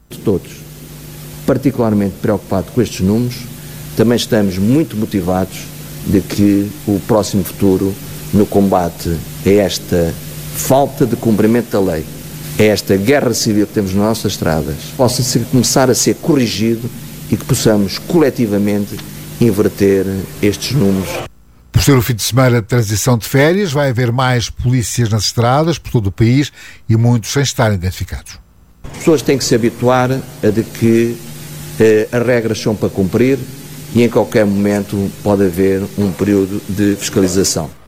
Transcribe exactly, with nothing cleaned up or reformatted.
de todos. Particularmente preocupado com estes números, também estamos muito motivados de que o próximo futuro, no combate a esta falta de cumprimento da lei, a esta guerra civil que temos nas nossas estradas, possa ser, começar a ser corrigido e que possamos coletivamente inverter estes números. Por ser o fim de semana de transição de férias, vai haver mais polícias nas estradas por todo o país e muitos sem estarem identificados. As pessoas têm que se habituar a de que eh, as regras são para cumprir e em qualquer momento pode haver um período de fiscalização.